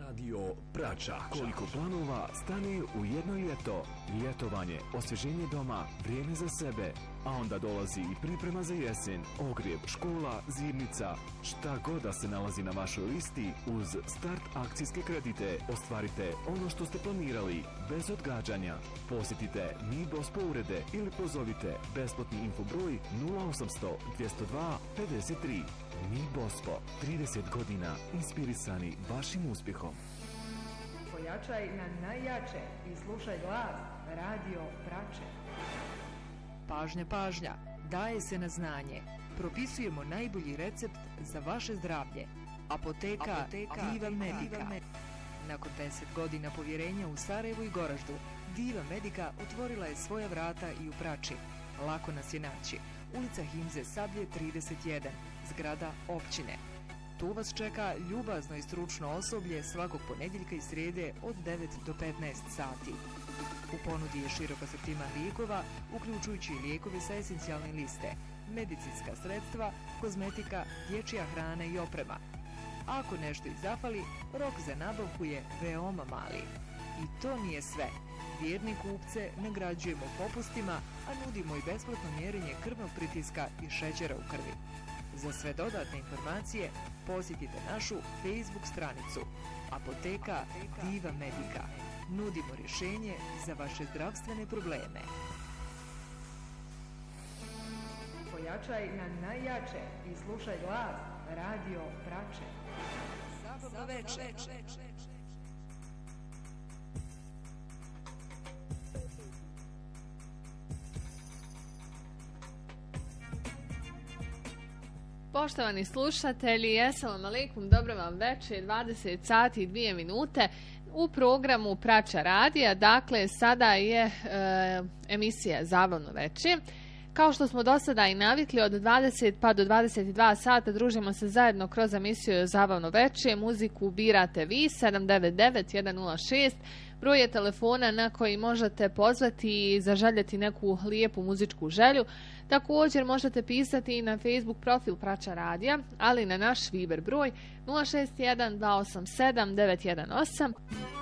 Radio Prača. Koliko planova stane u jedno ljeto. Ljetovanje, osvježenje doma, vrijeme za sebe. A onda dolazi i priprema za jesen, ogrjev, škola, zimnica. Šta god da se nalazi na vašoj listi, uz Start akcijske kredite ostvarite ono što ste planirali, bez odgađanja. Posjetite Mi Bospo urede ili pozovite besplatni infobroj 0800 202 53. Mi Bospo, 30 godina inspirisani vašim uspjehom. Pojačaj na najjače i slušaj glas Radio Prače. Pažnja, pažnja, daje se na znanje. Propisujemo najbolji recept za vaše zdravlje. Apoteka Diva Medica. Nakon 10 godina povjerenja u Sarajevu i Goraždu, Diva Medica otvorila je svoja vrata i u Prači. Lako nas je naći. Ulica Himze Sablje 31, zgrada općine. Tu vas čeka ljubazno i stručno osoblje svakog ponedjeljka i srijede od 9 do 15 sati. U ponudi je širok asortiman lijekova, uključujući lijekove sa esencijalne liste, medicinska sredstva, kozmetika, dječja hrana i oprema. A ako nešto i zafali, rok za nabavku je veoma mali. I to nije sve. Vjerne kupce nagrađujemo popustima, a nudimo i besplatno mjerenje krvnog pritiska i šećera u krvi. Za sve dodatne informacije posjetite našu Facebook stranicu Apoteka Diva Medica. Nudimo rješenje za vaše zdravstvene probleme. Pojačaj na najjače i slušaj glas Radio Prače. Zabavno večer. Poštovani slušatelji, assalamu alaikum, dobro vam večer, 20 sati i 2 minute u programu Prača radija. Dakle, sada je emisija Zabavno večer. Kao što smo do sada i navikli, od 20 pa do 22 sata družimo se zajedno kroz emisiju Zabavno večer. Muziku birate vi, 799-106. Broj je telefona na koji možete pozvati i zaželjeti neku lijepu muzičku želju. Također možete pisati i na Facebook profil Prača radija, ali na naš Viber broj 061 287 918.